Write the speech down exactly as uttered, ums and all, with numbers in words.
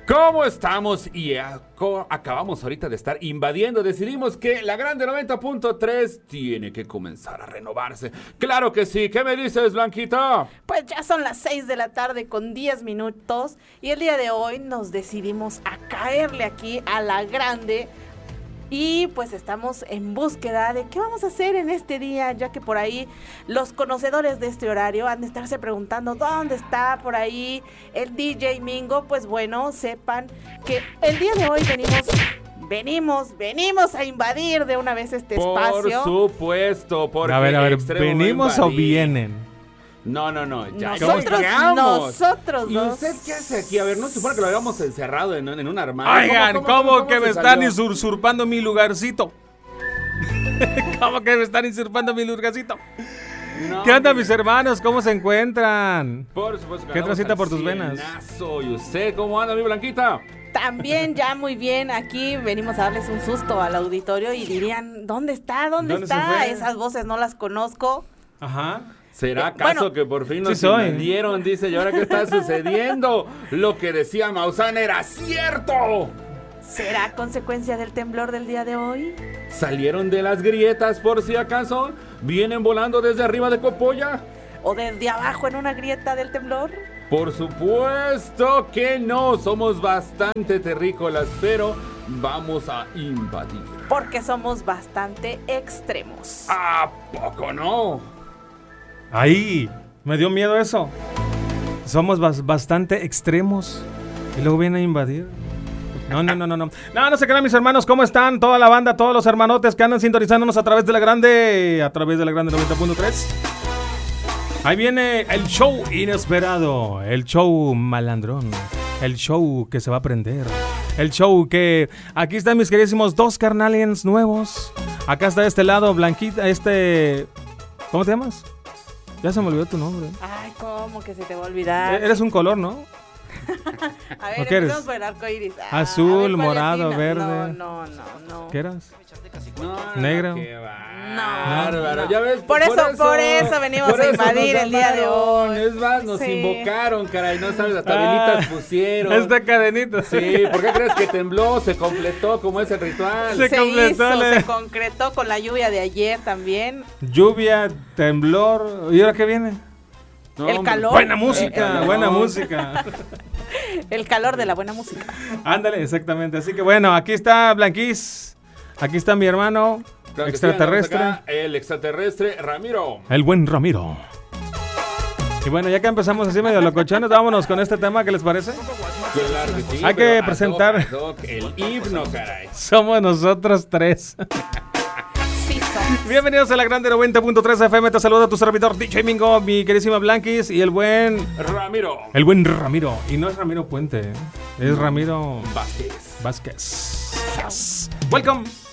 ¿Cómo estamos? Y aco- acabamos ahorita de estar invadiendo. Decidimos que la Grande noventa punto tres tiene que comenzar a renovarse. ¡Claro que sí! ¿Qué me dices, Blanquita? Pues ya son las seis de la tarde con diez minutos y el día de hoy nos decidimos a caerle aquí a la Grande. Y pues estamos en búsqueda de qué vamos a hacer en este día, ya que por ahí los conocedores de este horario han de estarse preguntando dónde está por ahí el D J Mingo. Pues bueno, sepan que el día de hoy venimos, venimos, venimos a invadir de una vez este espacio. Por supuesto, porque A ver, a ver, Extremo va a ¿venimos o invadir. vienen? No, no, no, ya Nosotros, llegamos. nosotros ¿Y dos. usted qué hace aquí? A ver, ¿no se supone que lo habíamos encerrado en, en un armario? Oigan, ¿cómo, que se me están salió? usurpando mi lugarcito? ¿Cómo que me están usurpando mi lugarcito? No, ¿Qué onda, hombre. mis hermanos? ¿Cómo se encuentran? Por supuesto que ¿Qué andamos transita al por tus venas? cienazo. ¿Y usted cómo anda, mi Blanquita? También ya muy bien, aquí venimos a darles un susto al auditorio y dirían, ¿dónde está? ¿Dónde, ¿Dónde se está? fue? Esas voces no las conozco. Ajá. ¿Será Eh, acaso bueno, que por fin nos sí soy. invadieron? Dice, ¿y ahora qué está sucediendo? Lo que decía Maussan era cierto. ¿Será consecuencia del temblor del día de hoy? ¿Salieron de las grietas por si acaso? ¿Vienen volando desde arriba de Copolla? ¿O desde abajo en una grieta del temblor? Por supuesto que no, somos bastante terrícolas, pero vamos a invadir. Porque somos bastante extremos. ¿A poco no? Ahí, me dio miedo eso. Somos bas- bastante extremos y luego vienen a invadir. No, no, no, no, no. No, no se crean, mis hermanos, ¿cómo están? Toda la banda, todos los hermanotes que andan sintonizándonos a través de la Grande, a través de la Grande noventa punto tres. Ahí viene el show inesperado, el show malandrón, el show que se va a prender, el show que... Aquí están mis queridísimos dos carnaliens nuevos. Acá está de este lado, Blanquita, este... ¿Cómo te llamas? Ya se me olvidó tu nombre. Ay, ¿cómo que se te va a olvidar? Eres un color, ¿no? A ver, ¿o qué eres? empezamos por el arco iris. Ah, Azul, a ver, ¿cuál morado, atina? verde. No, no, no, no. ¿Qué eras? No, Negro. qué No, bárbaro. no. Ya ves, Por eso- por eso venimos por a eso invadir nos el día de llamaron. hoy. Es más, nos Sí. invocaron, caray, no sabes, hasta Ah, velitas pusieron. Esta cadenita. Sí, ¿por qué crees que tembló? Se completó como es el ritual. Se Se completó hizo, la- se concretó con la lluvia de ayer también. Lluvia, temblor. ¿Y ahora qué viene? No, el hombre. calor. Buena música, Eh, buena no. música. El calor de la buena música. Ándale, exactamente. Así que bueno, aquí está Blanquís. Aquí está mi hermano Claro que sí, extraterrestre. andamos acá, el extraterrestre Ramiro. El buen Ramiro. Y bueno, ya que empezamos así medio locochones, vámonos con este tema, ¿qué les parece? Claro que sí, Hay que pero ad presentar- hoc, ad hoc, el himno, caray. Somos nosotros tres. Sí, son. Bienvenidos a la Grande noventa punto tres F M. Te saluda tu servidor D J Mingo, mi queridísima Blanquis y el buen... Ramiro El buen Ramiro. Y no es Ramiro Puente, ¿eh? Es Ramiro Vázquez. Vázquez. Yes. Welcome.